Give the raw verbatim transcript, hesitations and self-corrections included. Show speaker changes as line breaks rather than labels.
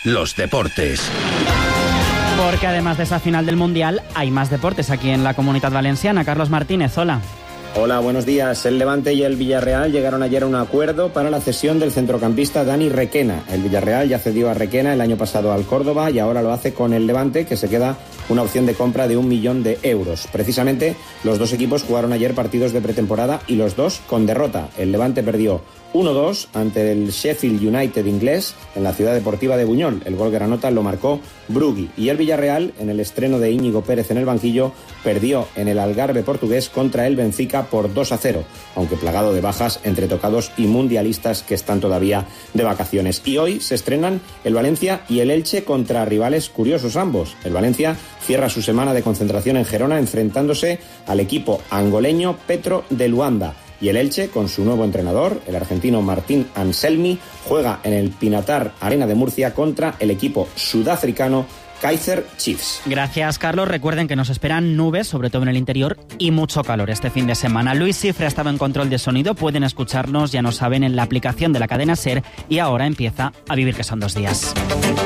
los deportes.
Porque además de esa final del Mundial, hay más deportes aquí en la Comunitat Valenciana. Carlos Martínez, hola.
Hola, buenos días. El Levante y el Villarreal llegaron ayer a un acuerdo para la cesión del centrocampista Dani Requena. El Villarreal ya cedió a Requena el año pasado al Córdoba y ahora lo hace con el Levante, que se queda una opción de compra de un millón de euros. Precisamente, los dos equipos jugaron ayer partidos de pretemporada y los dos con derrota. El Levante perdió uno dos ante el Sheffield United inglés en la ciudad deportiva de Buñol. El gol granota lo marcó Brugui. Y el Villarreal, en el estreno de Íñigo Pérez en el banquillo, perdió en el Algarve portugués contra el Benfica por dos a cero, aunque plagado de bajas entre tocados y mundialistas que están todavía de vacaciones. Y hoy se estrenan el Valencia y el Elche contra rivales curiosos ambos. El Valencia cierra su semana de concentración en Gerona enfrentándose al equipo angoleño Petro de Luanda. Y el Elche, con su nuevo entrenador, el argentino Martín Anselmi, juega en el Pinatar Arena de Murcia contra el equipo sudafricano Kaizer Chiefs.
Gracias, Carlos. Recuerden que nos esperan nubes, sobre todo en el interior, y mucho calor este fin de semana. Luis Cifre ha estado en control de sonido. Pueden escucharnos, ya no saben, en la aplicación de la cadena SER. Y ahora empieza A Vivir que son dos días.